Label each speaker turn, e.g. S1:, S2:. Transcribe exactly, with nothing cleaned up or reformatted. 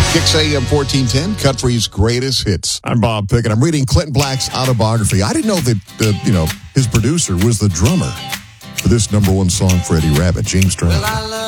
S1: Kix A M fourteen ten, Country's Greatest Hits. I'm Bob Pickett. I'm reading Clinton Black's autobiography. I didn't know that, uh, you know, his producer was the drummer for this number one song for Eddie Rabbitt, James Brown.
S2: Well, I love